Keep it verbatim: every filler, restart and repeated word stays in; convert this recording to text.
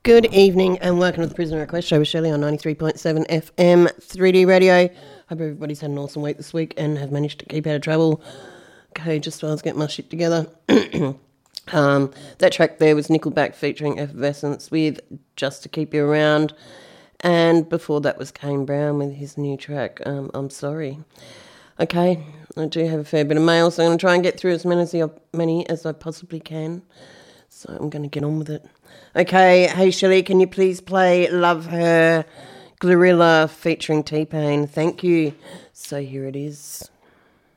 Good evening and welcome to the Prisoner Request Show with Shelley on ninety-three point seven F M three D Radio. Hope everybody's had an awesome week this week and have managed to keep out of trouble. Okay, just while I was getting my shit together. um, that track there was Nickelback featuring Effervescence with Just to Keep You Around. And before that was Kane Brown with his new track, um, I'm Sorry. Okay, I do have a fair bit of mail, so I'm going to try and get through as many as, the, many as I possibly can. So I'm going to get on with it. Okay, hey Shelley, can you please play Love Her, Glorilla featuring T-Pain? Thank you. So here it is.